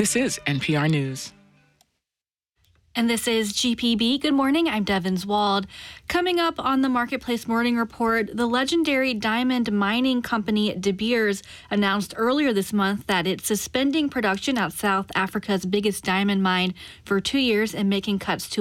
This is NPR News. And this is GPB. Good morning. I'm Devins Wald. Coming up on the Marketplace Morning Report, the legendary diamond mining company De Beers announced earlier this month that it's suspending production at South Africa's biggest diamond mine for 2 years and making cuts to